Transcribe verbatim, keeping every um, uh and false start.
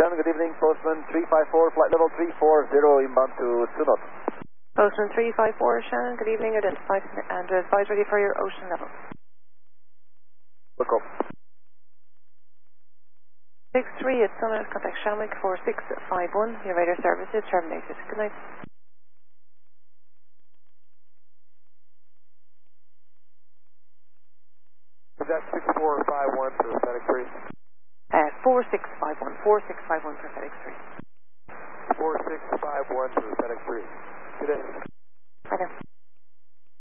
Shannon, good evening. Postman three five four, flight level three four zero, inbound to Sunot. Postman three five four, Shannon, good evening. Identified and advise ready for your ocean level. Look up. six three at Sunot, contact Shamwick four six five one. Your radar service is terminated. Good night. Is that six four five one for FedEx three? Uh, four six five one, four six five one for FedEx three. four six five one for FedEx three. Good day. Bye now.